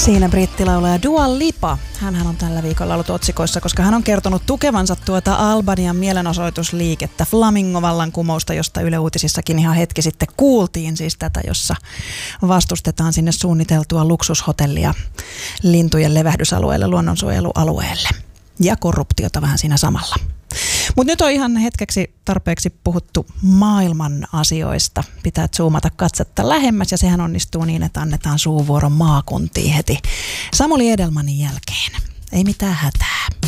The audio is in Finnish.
Siinä brittilaulaja Dua Lipa. Hänhän on tällä viikolla ollut otsikoissa, koska hän on kertonut tukevansa tuota Albanian mielenosoitusliikettä, Flamingo-vallankumousta, josta Yle Uutisissakin ihan hetki sitten kuultiin, siis tätä, jossa vastustetaan sinne suunniteltua luksushotellia lintujen levähdysalueelle, luonnonsuojelualueelle ja korruptiota vähän siinä samalla. Mutta nyt on ihan hetkeksi tarpeeksi puhuttu maailman asioista. Pitää zoomata katsetta lähemmäs ja sehän onnistuu niin, että annetaan suuvuoro maakuntiin heti Samuli Edelmanin jälkeen. Ei mitään hätää.